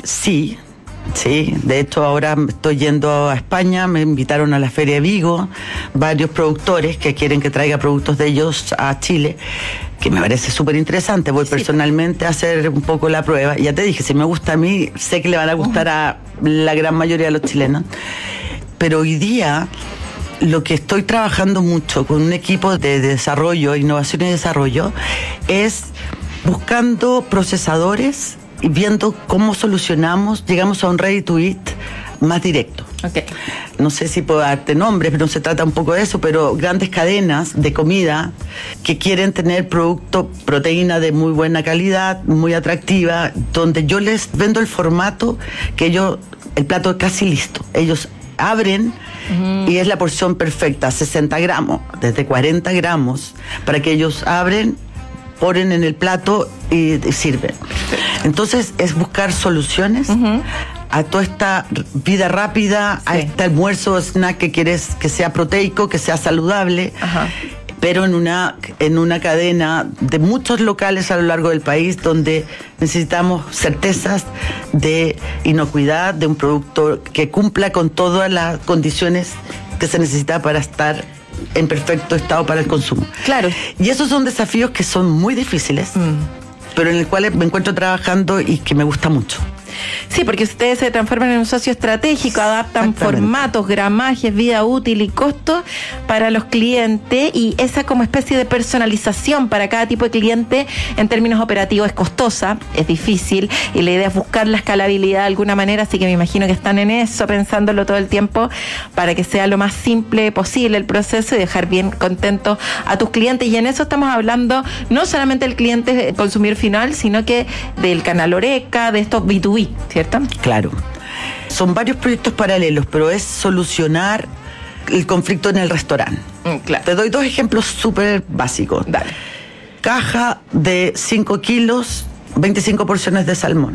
Sí, de hecho ahora estoy yendo a España, me invitaron a la Feria de Vigo, varios productores que quieren que traiga productos de ellos a Chile, que me parece súper interesante. Voy personalmente a hacer un poco la prueba. Ya te dije, si me gusta a mí, sé que le van a gustar a la gran mayoría de los chilenos. Pero hoy día lo que estoy trabajando mucho con un equipo de desarrollo, innovación y desarrollo, es buscando procesadores y viendo cómo solucionamos, llegamos a un ready to eat más directo. Okay. No sé si puedo darte nombres, pero no se trata un poco de eso, pero grandes cadenas de comida que quieren tener proteína de muy buena calidad, muy atractiva, donde yo les vendo el formato que el plato es casi listo. Ellos abren y es la porción perfecta, 60 gramos, desde 40 gramos, para que ellos abren, ponen en el plato y sirven. Entonces es buscar soluciones a toda esta vida rápida, a este almuerzo o snack que quieres que sea proteico, que sea saludable, pero en una cadena de muchos locales a lo largo del país donde necesitamos certezas de inocuidad, de un producto que cumpla con todas las condiciones que se necesita para estar en perfecto estado para el consumo. Claro. Y esos son desafíos que son muy difíciles, pero en el cual me encuentro trabajando y que me gusta mucho. Sí, porque ustedes se transforman en un socio estratégico, adaptan formatos, gramajes, vida útil y costo para los clientes, y esa como especie de personalización para cada tipo de cliente en términos operativos es costosa, es difícil, y la idea es buscar la escalabilidad de alguna manera, así que me imagino que están en eso, pensándolo todo el tiempo, para que sea lo más simple posible el proceso y dejar bien contentos a tus clientes. Y en eso estamos hablando no solamente del cliente consumidor final, sino que del canal Oreca, de estos B2B, ¿cierto? Claro. Son varios proyectos paralelos, pero es solucionar el conflicto en el restaurante. Claro. Te doy 2 ejemplos súper básicos. Dale. Caja de 5 kilos, 25 porciones de salmón.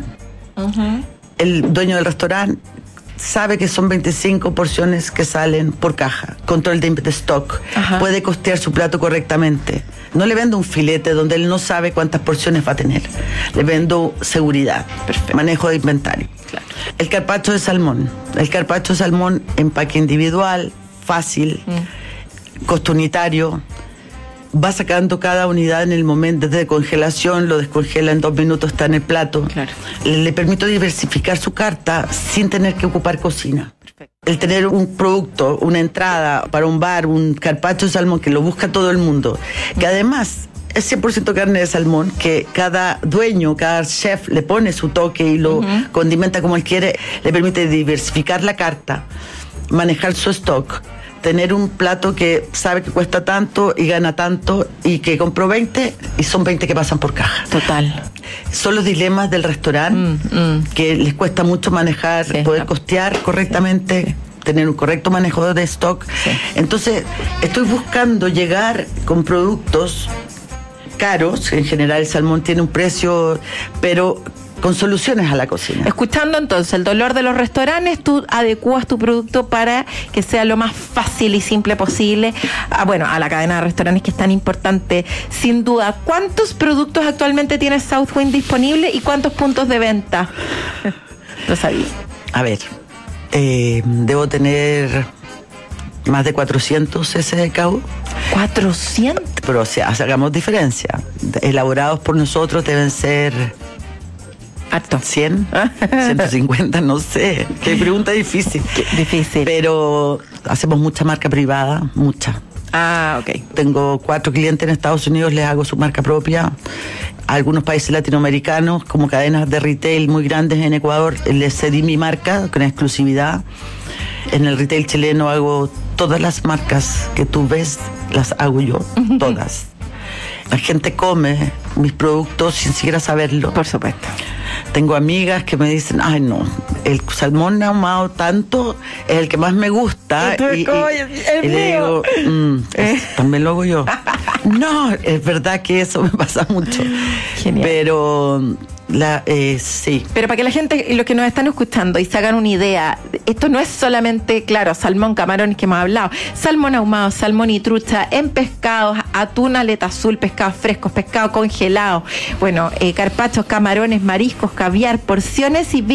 El dueño del restaurante sabe que son 25 porciones que salen por caja. Control de stock. Puede costear su plato correctamente. No le vendo un filete donde él no sabe cuántas porciones va a tener. Le vendo seguridad. Perfecto. Manejo de inventario. Claro. El carpaccio de salmón. El carpaccio de salmón, empaque individual, fácil, costo unitario. Va sacando cada unidad en el momento desde congelación, lo descongela en 2 minutos, está en el plato. Claro. Le permito diversificar su carta sin tener que ocupar cocina. Perfecto. El tener un producto, una entrada para un bar, un carpaccio de salmón que lo busca todo el mundo, que además es 100% carne de salmón, que cada dueño, cada chef le pone su toque y lo condimenta como él quiere, le permite diversificar la carta, manejar su stock, tener un plato que sabe que cuesta tanto y gana tanto, y que compró 20 y son 20 que pasan por caja. Total. Son los dilemas del restaurante que les cuesta mucho manejar, poder costear correctamente, tener un correcto manejo de stock. Entonces, estoy buscando llegar con productos caros. En general el salmón tiene un precio, pero con soluciones a la cocina. Escuchando entonces el dolor de los restaurantes, tú adecuas tu producto para que sea lo más fácil y simple posible a la cadena de restaurantes, que es tan importante, sin duda. ¿Cuántos productos actualmente tiene Southwind disponible y cuántos puntos de venta? Lo sabía. A ver, debo tener más de 400 SKU. ¿400? Pero hagamos diferencia. Elaborados por nosotros deben ser harto. 100, 150, no sé. Qué pregunta difícil. Difícil. Pero hacemos mucha marca privada, mucha. Ok. Tengo 4 clientes en Estados Unidos, les hago su marca propia. A algunos países latinoamericanos, como cadenas de retail muy grandes en Ecuador, les cedí mi marca con exclusividad. En el retail chileno hago todas las marcas que tú ves, las hago yo, todas. La gente come mis productos sin siquiera saberlo. Por supuesto. Tengo amigas que me dicen, ay no, el salmón ahumado tanto es el que más me gusta. Y le digo, también lo hago yo. No, es verdad que eso me pasa mucho. Genial. Pero sí. Pero para que la gente, los que nos están escuchando y se hagan una idea, esto no es solamente, claro, salmón, camarones que hemos hablado, salmón ahumado, salmón y trucha en pescados, atún, aleta azul, pescados frescos, pescado congelado, carpachos, camarones, mariscos, caviar, porciones y